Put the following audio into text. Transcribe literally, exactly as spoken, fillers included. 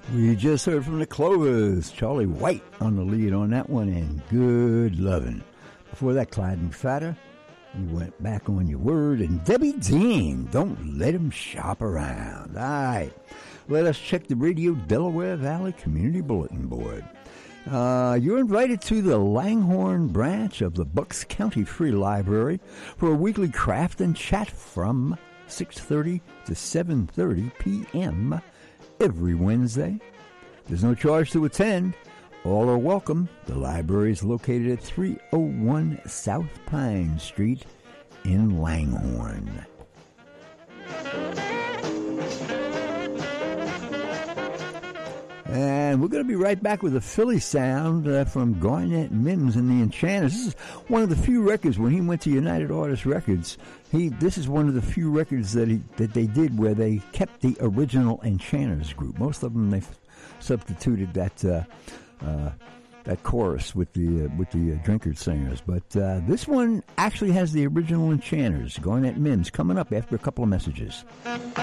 We just heard from the Clovers, Charlie White on the lead on that one, and Good Lovin'. Before that, Clyde McFadden, you went back on your word, and Debbie Dean, Don't Let 'Em Shop Around. All right, let us check the Radio Delaware Valley Community Bulletin Board. Uh, you're invited to the Langhorne branch of the Bucks County Free Library for a weekly craft and chat from six thirty to seven thirty p.m. every Wednesday. There's no charge to attend. All are welcome. The library is located at three oh one South Pine Street in Langhorne. And we're going to be right back with a Philly sound uh, from Garnett Mims and the Enchanters. This is one of the few records when he went to United Artists Records. He this is one of the few records that he that they did where they kept the original Enchanters group. Most of them they substituted that uh, uh, that chorus with the uh, with the uh, Drinkard singers. But uh, this one actually has the original Enchanters. Garnett Mims coming up after a couple of messages.